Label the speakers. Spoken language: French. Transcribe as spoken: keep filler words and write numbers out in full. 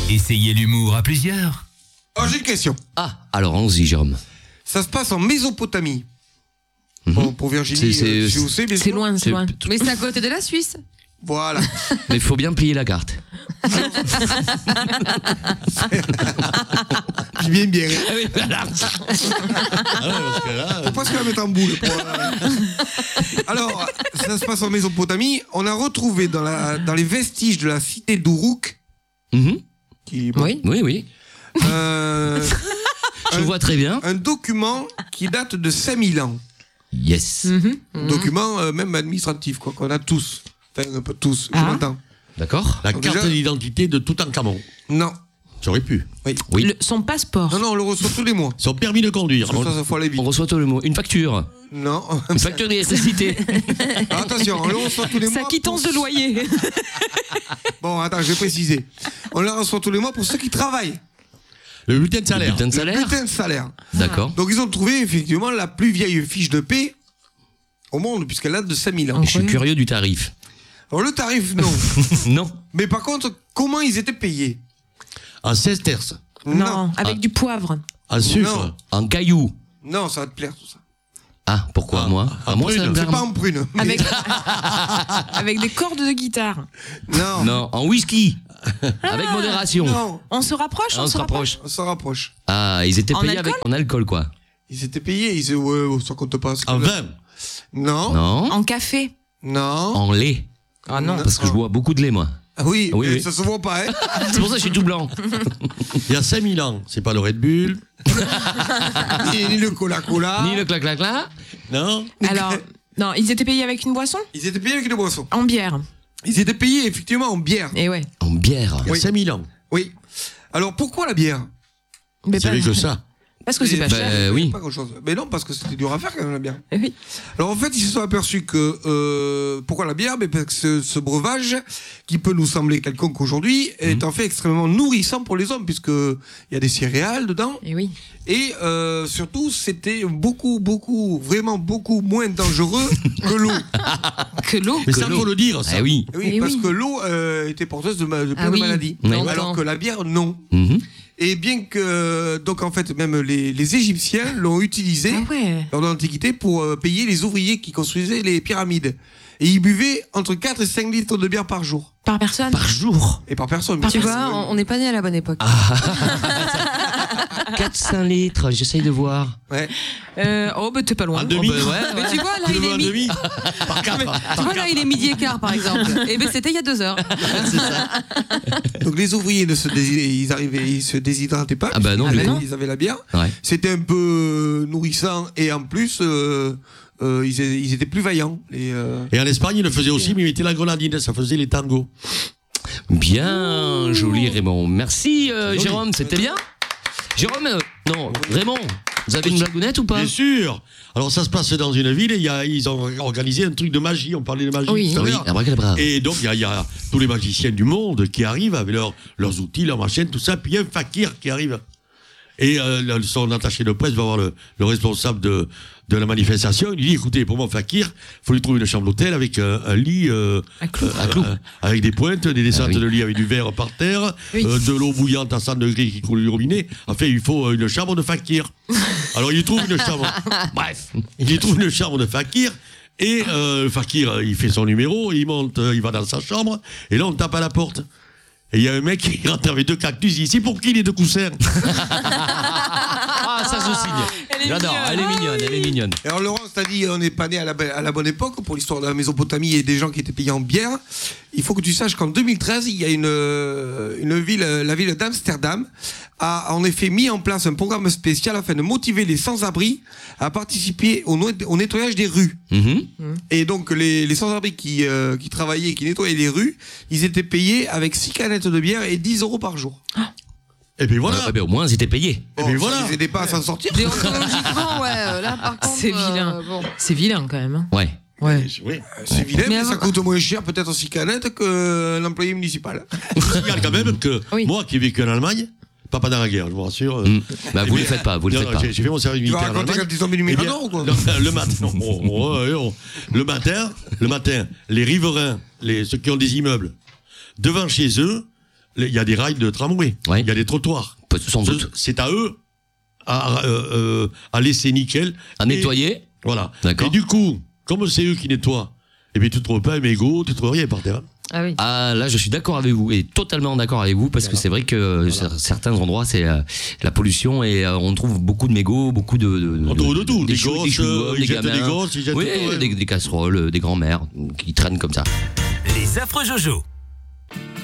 Speaker 1: Essayez l'humour à plusieurs.
Speaker 2: Oh, j'ai une question.
Speaker 3: Ah, alors allons-y, Jérôme.
Speaker 2: Ça se passe en Mésopotamie.
Speaker 3: Mm-hmm.
Speaker 2: Bon, pour Virginie,
Speaker 3: C'est- c'est-
Speaker 2: euh, si vous savez, bien
Speaker 4: C'est
Speaker 2: sûr.
Speaker 4: loin, c'est
Speaker 3: C'est-
Speaker 4: loin.
Speaker 3: tout-
Speaker 4: Mais c'est à côté de la Suisse.
Speaker 2: Voilà.
Speaker 3: Mais il faut bien plier la carte.
Speaker 2: Puis bien, bien.
Speaker 3: Ah oui, voilà.
Speaker 5: Ah ouais, parce que là,
Speaker 2: Faut presque la mettre en boule. Pour, euh. Alors, ça se passe en Mésopotamie. On a retrouvé dans, la, dans les vestiges de la cité d'Uruk,
Speaker 3: Mhm.
Speaker 2: qui, bon,
Speaker 4: Oui.
Speaker 3: Oui, oui.
Speaker 2: euh,
Speaker 3: Je
Speaker 2: un,
Speaker 3: vois très bien.
Speaker 2: un document qui date de cinq mille ans.
Speaker 3: Yes.
Speaker 4: Mhm.
Speaker 2: Un document euh, même administratif, quoi, qu'on a tous. Enfin, un peu tous, je
Speaker 4: Ah.
Speaker 2: m'entends.
Speaker 3: D'accord.
Speaker 5: la
Speaker 2: Donc
Speaker 5: carte
Speaker 2: déjà-
Speaker 5: d'identité de Toutankhamon.
Speaker 2: Non.
Speaker 5: J'aurais pu.
Speaker 3: Oui.
Speaker 4: Le- son passeport.
Speaker 2: Non, non, on le reçoit tous les mois.
Speaker 5: Son permis de conduire.
Speaker 2: Comme ça, ça faut aller vite.
Speaker 3: On reçoit tout le mot. Une facture.
Speaker 2: Non.
Speaker 3: Une facture d'électricité.
Speaker 2: Alors, attention, on le reçoit tous les mois.
Speaker 4: Sa quittance
Speaker 2: pour-
Speaker 4: de loyer.
Speaker 2: Bon, attends, je vais préciser. On la reçoit tous les mois pour ceux qui travaillent.
Speaker 5: Le bulletin de salaire.
Speaker 3: Bulletin de
Speaker 2: Le
Speaker 3: salaire.
Speaker 2: bulletin de salaire.
Speaker 3: D'accord.
Speaker 2: Donc, ils ont trouvé effectivement la plus vieille fiche de paie au monde, puisqu'elle date de cinq mille ans.
Speaker 3: Je suis curieux du tarif.
Speaker 2: Alors, le tarif, non.
Speaker 3: Non.
Speaker 2: Mais par contre, comment ils étaient payés?
Speaker 5: En sesterces.
Speaker 4: Non, avec
Speaker 3: Ah.
Speaker 4: du poivre.
Speaker 5: En sucre.
Speaker 2: Non.
Speaker 3: En cailloux.
Speaker 2: Non, ça va te plaire tout ça.
Speaker 3: Ah, pourquoi
Speaker 5: Ah,
Speaker 3: moi
Speaker 5: en
Speaker 3: Ah, moi, ça
Speaker 5: prune.
Speaker 3: me
Speaker 2: C'est
Speaker 3: plaît.
Speaker 2: pas en prune. mais-
Speaker 4: Avec, avec des cordes de guitare.
Speaker 2: Non.
Speaker 3: Non, en whisky. Avec modération.
Speaker 2: Non.
Speaker 4: On se rapproche,
Speaker 3: Ah, on se rapproche.
Speaker 2: On s'en rapproche.
Speaker 3: Ah, ils étaient
Speaker 4: En
Speaker 3: payés
Speaker 4: alcool
Speaker 3: avec en alcool, quoi.
Speaker 2: Ils étaient payés. Ils disaient, ouais, ouais, ça compte pas. c'est
Speaker 5: En
Speaker 2: que-
Speaker 5: vin.
Speaker 2: Non.
Speaker 3: Non.
Speaker 4: En café.
Speaker 2: Non.
Speaker 3: En lait.
Speaker 4: Ah non.
Speaker 3: Parce que je bois beaucoup de lait, moi.
Speaker 2: Ah oui,
Speaker 3: Oui,
Speaker 2: mais
Speaker 3: oui.
Speaker 2: ça se voit pas, hein.
Speaker 3: C'est pour ça que je suis tout blanc.
Speaker 5: Il y a cinq mille ans. C'est pas le Red Bull.
Speaker 2: ni, ni le Cola-Cola.
Speaker 3: Ni le clac-clac-clac.
Speaker 5: Non.
Speaker 4: Alors, non, ils étaient payés avec une boisson?
Speaker 2: Ils étaient payés avec des boissons.
Speaker 4: En bière.
Speaker 2: Ils étaient payés effectivement en bière.
Speaker 4: Et ouais.
Speaker 3: En bière.
Speaker 5: Il y a
Speaker 2: Oui.
Speaker 5: cinq mille ans.
Speaker 2: Oui. Alors pourquoi la bière?
Speaker 4: Mais
Speaker 5: C'est
Speaker 4: pas-
Speaker 5: vrai que ça.
Speaker 4: Parce que c'est pas
Speaker 3: Bah,
Speaker 4: cher.
Speaker 3: Euh, oui.
Speaker 2: Pas grand chose. Mais non, parce que c'était dur à faire quand même la bière.
Speaker 4: Eh oui.
Speaker 2: Alors en fait, ils se sont aperçus que euh, pourquoi la bière? Mais parce que ce, ce breuvage, qui peut nous sembler quelconque aujourd'hui, est en fait extrêmement nourrissant pour les hommes, puisque il y a des céréales dedans,
Speaker 4: Et oui.
Speaker 2: et euh, surtout c'était beaucoup, beaucoup, vraiment beaucoup moins dangereux que l'eau.
Speaker 4: Que l'eau.
Speaker 5: Mais
Speaker 3: Que
Speaker 5: ça,
Speaker 3: l'eau.
Speaker 5: faut le dire, ça.
Speaker 3: Ah oui.
Speaker 2: Oui,
Speaker 4: Eh
Speaker 2: parce
Speaker 4: oui.
Speaker 2: que l'eau euh, était porteuse de, ma- de plein
Speaker 4: Ah
Speaker 2: de
Speaker 4: oui.
Speaker 2: maladies,
Speaker 3: Oui.
Speaker 2: alors que la bière non.
Speaker 3: Mhm.
Speaker 2: Et bien que, donc en fait, même les, les Égyptiens l'ont utilisé
Speaker 4: Ah ouais.
Speaker 2: lors de l'Antiquité pour euh, payer les ouvriers qui construisaient les pyramides. Et ils buvaient entre quatre et cinq litres de bière par jour.
Speaker 4: Par personne.
Speaker 3: Par jour.
Speaker 2: Et par personne.
Speaker 4: Par
Speaker 2: bien
Speaker 6: Tu
Speaker 2: sûr.
Speaker 6: vois, on on n'est pas né à la bonne époque.
Speaker 3: quatre cinq litres, j'essaye de voir.
Speaker 2: Ouais.
Speaker 4: Euh, oh, bah t'es pas loin.
Speaker 5: En demi.
Speaker 3: Oh, bah, ouais,
Speaker 6: Mais
Speaker 3: ouais.
Speaker 6: tu vois, là,
Speaker 5: Tu
Speaker 6: il
Speaker 5: le
Speaker 6: est
Speaker 5: vois en
Speaker 6: mi-
Speaker 5: demi. Par quatre.
Speaker 6: tu vois, là, il est midi et quart, par exemple. Et ben, c'était il y a deux heures.
Speaker 2: Donc les ouvriers ne se dési- ils arrivaient, ils se déshydrataient pas.
Speaker 3: Ah bah non,
Speaker 2: puisqu'ils
Speaker 3: du
Speaker 2: avaient-
Speaker 3: tout.
Speaker 2: ils avaient la bière.
Speaker 3: Ouais.
Speaker 2: C'était un peu nourrissant et en plus euh, euh, ils, é- ils étaient plus vaillants. Et, euh,
Speaker 5: Et en Espagne, ils le faisaient aussi, mais ils mettaient la grenadine. Ça faisait les tangos.
Speaker 3: Bien joli, Raymond. Merci, euh,
Speaker 5: Joli.
Speaker 3: Jérôme. C'était bien. Jérôme, euh, non, Raymond, vous avez une blagounette ou pas?
Speaker 5: Bien sûr. Alors ça se passe dans une ville et il y a, ils ont organisé un truc de magie. On parlait de magie
Speaker 4: Oui.
Speaker 5: tout à
Speaker 3: Oui,
Speaker 5: l'heure.
Speaker 3: abracadabra.
Speaker 5: Et donc, il y, a- il y a tous les magiciens du monde qui arrivent avec leurs, leurs outils, leurs machines, tout ça. Puis il y a un fakir qui arrive. Et euh, le- son attaché de presse va voir le, le responsable de, de la manifestation. Il lui dit, écoutez, pour mon fakir, il faut lui trouver une chambre d'hôtel avec euh, un lit euh,
Speaker 4: À clous.
Speaker 3: À clous.
Speaker 5: euh, avec des pointes, des descentes
Speaker 3: Ah oui.
Speaker 5: de lit avec du verre par terre,
Speaker 4: Oui.
Speaker 5: euh, de l'eau bouillante à cent degrés qui coule du robinet. Enfin, il faut euh, une chambre de fakir. Alors, il trouve une chambre. Bref, il y trouve une chambre de fakir. Et euh, le fakir, euh, il fait son numéro, il monte, euh, il va dans sa chambre, et là on tape à la porte. Et il y a un mec qui rentre avec deux cactus, il dit c'est pour qui les deux coussins?
Speaker 3: Ah, ça se signe. J'adore, elle est mignonne, elle est mignonne.
Speaker 2: Et alors Laurence t'a dit on n'est pas né à la, be- à la bonne époque pour l'histoire de la Mésopotamie et des gens qui étaient payés en bière. Il faut que tu saches qu'en deux mille treize, il y a une, euh, une ville, euh, la ville d'Amsterdam a en effet mis en place un programme spécial afin de motiver les sans-abri à participer au, no- au nettoyage des rues.
Speaker 3: Mhm.
Speaker 2: Et donc les, les sans-abri qui, euh, qui travaillaient, qui nettoyaient les rues, ils étaient payés avec six canettes de bière et dix euros par jour.
Speaker 5: Et puis voilà.
Speaker 3: Ah, bah, au moins, ils étaient payés.
Speaker 5: Et
Speaker 2: Bon,
Speaker 5: puis
Speaker 2: ça
Speaker 5: voilà.
Speaker 2: les aidait pas à s'en sortir.
Speaker 6: Déontologiquement, ouais, euh, là, par contre.
Speaker 4: C'est vilain.
Speaker 6: euh, bon.
Speaker 4: C'est vilain quand même. hein.
Speaker 3: Ouais.
Speaker 4: Ouais.
Speaker 5: Oui.
Speaker 2: C'est vilain, mais,
Speaker 6: Mais
Speaker 2: ça
Speaker 6: avant-
Speaker 2: coûte moins cher peut-être six canettes que l'employé municipal.
Speaker 5: Je signale quand même que
Speaker 4: Oui.
Speaker 5: moi qui ai vécu en Allemagne, pas pendant la guerre, je vous rassure. euh,
Speaker 3: Mm. Bah, vous
Speaker 5: eh
Speaker 3: le
Speaker 5: bien,
Speaker 3: faites pas, vous le
Speaker 5: non,
Speaker 3: faites
Speaker 5: non,
Speaker 3: pas.
Speaker 5: J'ai j'ai fait mon service
Speaker 2: Tu vas
Speaker 5: militaire en
Speaker 2: raconter
Speaker 5: Allemagne.
Speaker 2: quand ils sont venus
Speaker 5: Eh bien,
Speaker 2: Mirador ou quoi
Speaker 5: non, le matin, non, oh, oh, oh, oh. le matin, le matin, les riverains, les, ceux qui ont des immeubles, devant chez eux, il y a des rails de tramway, il
Speaker 3: Ouais.
Speaker 5: y a des trottoirs.
Speaker 3: Peut- Sans doute.
Speaker 5: C'est à eux à, euh, euh, à laisser nickel.
Speaker 3: À
Speaker 5: Et-
Speaker 3: nettoyer.
Speaker 5: Voilà.
Speaker 3: D'accord.
Speaker 5: Et du coup, comme c'est eux qui nettoient, eh bien, tu ne trouves pas un mégot, tu ne trouves rien par terre.
Speaker 6: Ah oui.
Speaker 3: Ah, là, je suis d'accord avec vous, et totalement d'accord avec vous, parce que c'est vrai que cer- certains endroits, c'est euh, la pollution, et euh, on trouve beaucoup de mégots, beaucoup de. de
Speaker 5: On trouve de tout, des
Speaker 3: chou-
Speaker 5: gosses,
Speaker 3: chou-
Speaker 5: euh, ils
Speaker 3: des
Speaker 5: jettent
Speaker 3: gamins.
Speaker 5: des gosses, ils jettent
Speaker 3: Oui,
Speaker 5: tout, ouais.
Speaker 3: des, des casseroles, des grands-mères qui traînent comme ça.
Speaker 1: Les affreux Jojo.